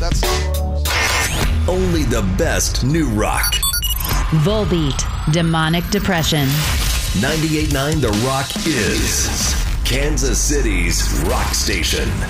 That's Only the best new rock. Volbeat, Demonic Depression. 98.9 The Rock is Kansas City's rock station.